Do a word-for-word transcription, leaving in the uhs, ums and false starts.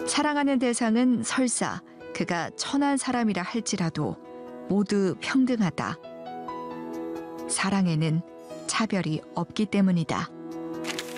사랑하는 대상은 설사 그가 천한 사람이라 할지라도 모두 평등하다. 사랑에는 차별이 없기 때문이다.